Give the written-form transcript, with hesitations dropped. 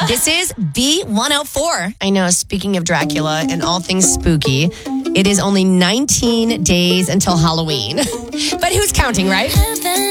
This is B104. I know, speaking of Dracula and all things spooky, it is only 19 days until Halloween. But who's counting, right?